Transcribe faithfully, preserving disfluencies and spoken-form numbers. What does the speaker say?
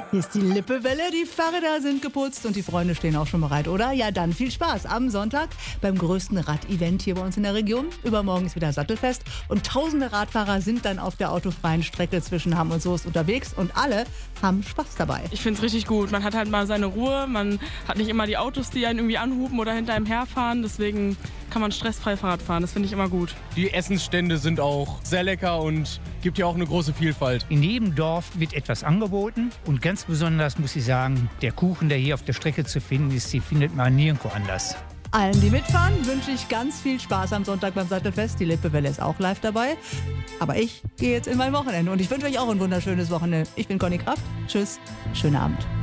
Hier ist die Lippewelle, die Fahrräder sind geputzt und die Freunde stehen auch schon bereit, oder? Ja, dann viel Spaß am Sonntag beim größten Rad-Event hier bei uns in der Region. Übermorgen ist wieder Sattelfest und tausende Radfahrer sind dann auf der autofreien Strecke zwischen Hamm und Soest unterwegs und alle haben Spaß dabei. Ich finde es richtig gut. Man hat halt mal seine Ruhe, man hat nicht immer die Autos, die einen irgendwie anhupen oder hinter einem herfahren, deswegen kann man stressfrei Fahrrad fahren. Das finde ich immer gut. Die Essensstände sind auch sehr lecker und gibt ja auch eine große Vielfalt. In jedem Dorf wird etwas angeboten und ganz besonders muss ich sagen, der Kuchen, der hier auf der Strecke zu finden ist, die findet man nirgendwo anders. Allen, die mitfahren, wünsche ich ganz viel Spaß am Sonntag beim Sattelfest. Die Lippewelle ist auch live dabei. Aber ich gehe jetzt in mein Wochenende und ich wünsche euch auch ein wunderschönes Wochenende. Ich bin Conny Kraft. Tschüss, schönen Abend.